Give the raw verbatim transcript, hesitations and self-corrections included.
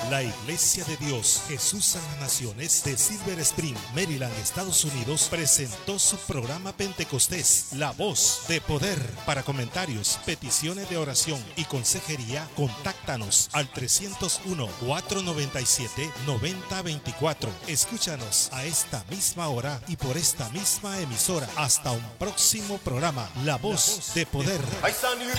La Iglesia de Dios Jesús a las Naciones de Silver Spring, Maryland, Estados Unidos, presentó su programa Pentecostés, La Voz de Poder. Para comentarios, peticiones de oración y consejería, contáctanos al trescientos uno, cuatrocientos noventa y siete, noventa veinticuatro. Escúchanos a esta misma hora y por esta misma emisora. Hasta un próximo programa, La Voz de Poder.